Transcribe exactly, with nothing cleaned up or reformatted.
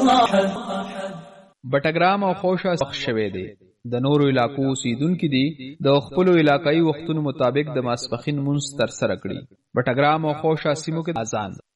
بټګرام او خوشا وخت شوه دی د نورو علاقو اوسیدونکو دي د خپل علاقايي وختونو مطابق د ماسپخین مونږ تر سره کړی. بټګرام او خوشا سیمو کې اذان